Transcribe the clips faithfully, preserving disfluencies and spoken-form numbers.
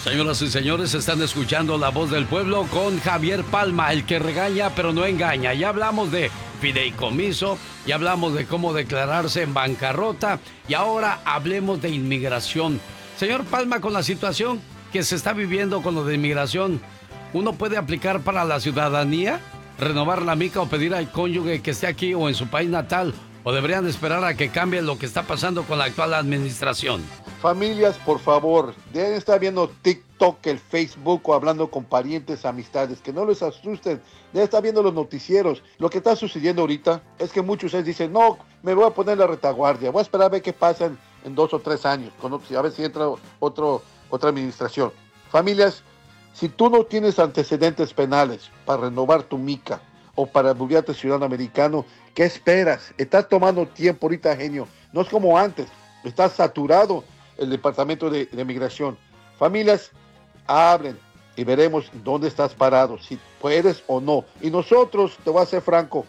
Señoras y señores, están escuchando La Voz del Pueblo con Javier Palma, el que regaña pero no engaña. Ya hablamos de fideicomiso, ya hablamos de cómo declararse en bancarrota y ahora hablemos de inmigración. Señor Palma, con la situación que se está viviendo con lo de inmigración, ¿uno puede aplicar para la ciudadanía, renovar la mica o pedir al cónyuge que esté aquí o en su país natal? ¿O deberían esperar a que cambie lo que está pasando con la actual administración? Familias, por favor, deben estar viendo TikTok, el Facebook o hablando con parientes, amistades, que no les asusten, deben estar viendo los noticieros. Lo que está sucediendo ahorita es que muchos de ellos dicen, no, me voy a poner la retaguardia, voy a esperar a ver qué pasa en, en dos o tres años, con otro, a ver si entra otro, otra administración. Familias, si tú no tienes antecedentes penales para renovar tu mica o para volverte ciudadano americano, ¿qué esperas? Estás tomando tiempo ahorita, genio. No es como antes, estás saturado el Departamento de, de Migración. Familias, abren y veremos dónde estás parado, si puedes o no. Y nosotros, te voy a ser franco,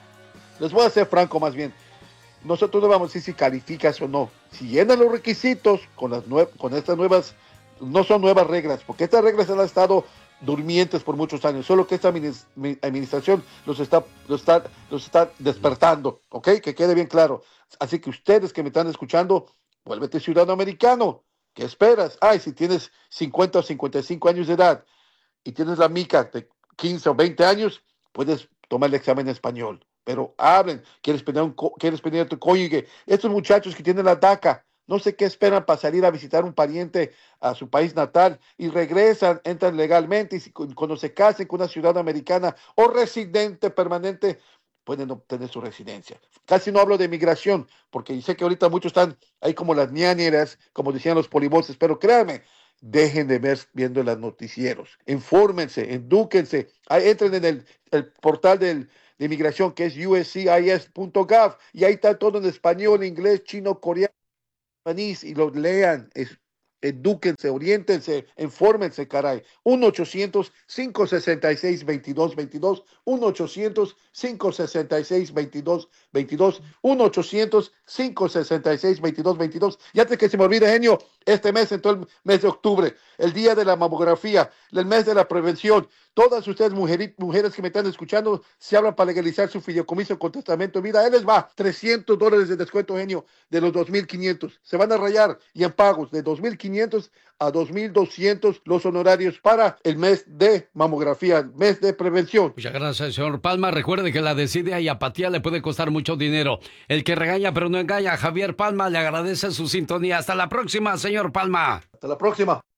les voy a ser franco más bien, nosotros no vamos a decir si calificas o no. Si llenan los requisitos con, las nue con estas nuevas, no son nuevas reglas, porque estas reglas han estado durmientes por muchos años, solo que esta administración los está, los está, los está despertando, ¿ok? Que quede bien claro. Así que ustedes que me están escuchando, vuélvete ciudadano americano. ¿Qué esperas? Ay, si tienes cincuenta o cincuenta y cinco años de edad y tienes la mica de quince o veinte años, puedes tomar el examen en español. Pero hablen, quieres pedir, un, quieres pedir a tu cónyuge. Estos muchachos que tienen la DACA, no sé qué esperan para salir a visitar un pariente a su país natal y regresan, entran legalmente y si, cuando se casen con una ciudadana americana o residente permanente, pueden obtener su residencia. Casi no hablo de migración, porque sé que ahorita muchos están ahí como las ñañeras, como decían los polivoces, pero créanme, dejen de ver viendo los noticieros, infórmense, edúquense, ahí entren en el, el portal del, de inmigración que es U S C I S punto gov y ahí está todo en español, inglés, chino, coreano, japonés, y lo lean, es, edúquense, oriéntense, infórmense, caray. uno ochocientos, cinco sesenta y seis, veintidós veintidós, uno ochocientos, cinco sesenta y seis, veintidós veintidós, uno ochocientos, cinco sesenta y seis, veintidós veintidós. Y antes que se me olvide, genio, este mes, en todo el mes de octubre, el día de la mamografía, el mes de la prevención, todas ustedes mujeres, mujeres que me están escuchando, se hablan para legalizar su fideicomiso con testamento de vida, ahí les va, trescientos dólares de descuento, genio, de los dos mil quinientos. Se van a rayar y en pagos de dos mil quinientos a dos mil doscientos los honorarios para el mes de mamografía, el mes de prevención. Muchas gracias, señor Palma. Recuerde que la desidia y apatía le puede costar mucho dinero. El que regaña pero no engaña, Javier Palma, le agradece su sintonía. Hasta la próxima, señor Palma. Hasta la próxima.